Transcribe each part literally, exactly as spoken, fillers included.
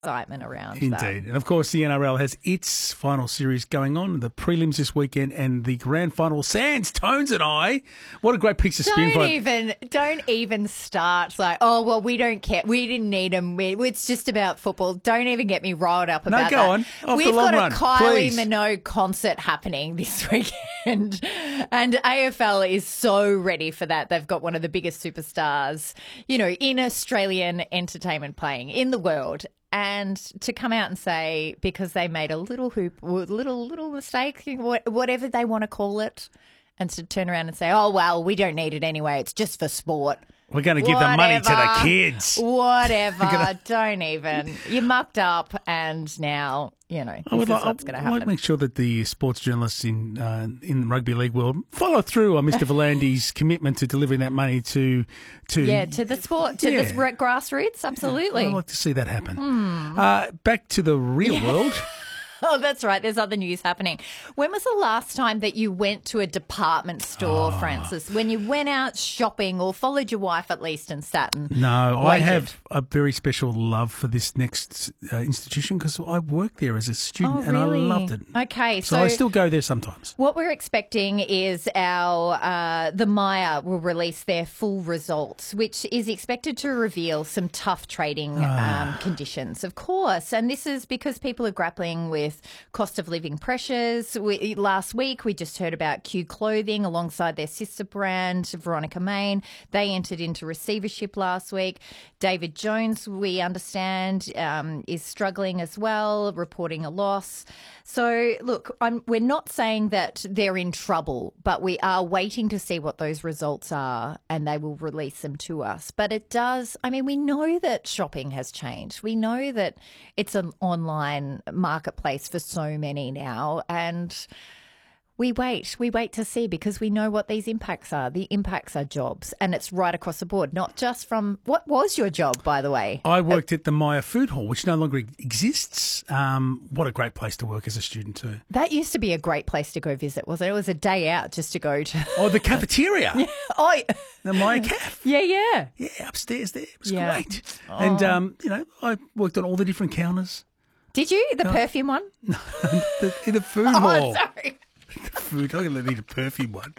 excitement around Indeed. that. And, of course, the N R L has its final series going on, the prelims this weekend and the grand final. Sands, Tones and I. What a great piece of spin. Don't even, don't even start like, oh, well, we don't care. We didn't need them. We, it's just about football. Don't even get me riled up about that. No, go on. Off We've the long got a run, Kylie please. Minogue concert happening this weekend. And A F L is so ready for that. They've got one of the biggest superstars, you know, in Australian entertainment playing in the world. And to come out and say, because they made a little hoop, little little mistake, whatever they want to call it, and to turn around and say, oh, well, we don't need it anyway. It's just for sport. We're going to give the money to the kids. Whatever. gonna... Don't even. You mucked up and now, you know, this I would is like, what's going to I'd happen. like to make sure that the sports journalists in uh, in the rugby league world follow through on Mister Volandi's commitment to delivering that money to... to yeah, to the sport, to yeah. the grassroots, absolutely. I'd like to see that happen. Hmm. Uh, back to the real Yeah. world. Oh, that's right. There's other news happening. When was the last time that you went to a department store, Oh. Francis? When you went out shopping or followed your wife at least in Saturn? No, I Waited. have a very special love for this next uh, institution because I worked there as a student Oh, and I really? loved it. Okay, So, so I still go there sometimes. what we're expecting is our uh, the Maya will release their full results, which is expected to reveal some tough trading um, conditions, of course. And this is because people are grappling with cost of living pressures. We, last week, we just heard about Q Clothing alongside their sister brand, Veronica Main. They entered into receivership last week. David Jones, we understand, um, is struggling as well, reporting a loss. So, look, I'm, we're not saying that they're in trouble, but we are waiting to see what those results are and they will release them to us. But it does, I mean, we know that shopping has changed. We know that it's an online marketplace for so many now, and we wait. We wait to see because we know what these impacts are. The impacts are jobs, and it's right across the board, not just from – what was your job, by the way? I worked at the Maya Food Hall, which no longer exists. Um, what a great place to work as a student too. That used to be a great place to go visit, wasn't it? It was a day out just to go to – Oh, the cafeteria. Oh, The Maya Caf. yeah, yeah. Yeah, upstairs there. It was Yeah. great. And, um, you know, I worked on all the different counters. Did you? The perfume one? the, in the food Oh, hall. sorry. Food. I'm going to need a perfume one.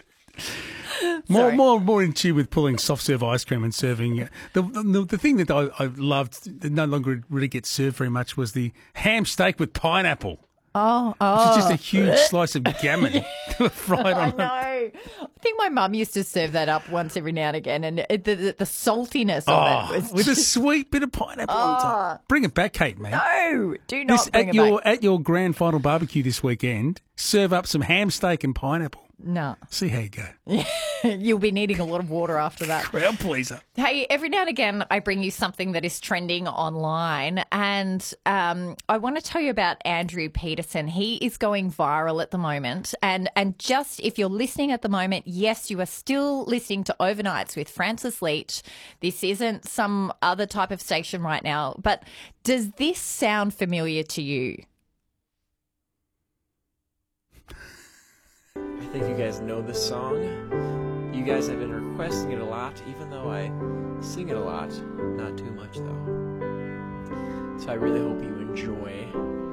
More, Sorry. more, more in tune with pulling soft serve ice cream and serving. uh, The the, the thing that I, I loved that no longer really gets served very much was the ham steak with pineapple. Oh, Which oh. is just a huge slice of gammon fried I on. know. A, I think my mum used to serve that up once every now and again, and it, the, the, the saltiness oh, of it was with a just, sweet bit of pineapple on top. Bring it back, Kate, man. no, do not This, bring at it your back. at your grand final barbecue this weekend, serve up some ham steak and pineapple. No, See how you go. you'll be needing a lot of water after that. Crowd pleaser. Hey, every now and again, I bring you something that is trending online, and um, I want to tell you about Andrew Peterson. He is going viral at the moment, and and just if you're listening at the moment, yes, you are still listening to Overnights with Francis Leach. This isn't some other type of station right now, but does this sound familiar to you? I think you guys know this song. You guys have been requesting it a lot, even though I sing it a lot. Not too much, though. So I really hope you enjoy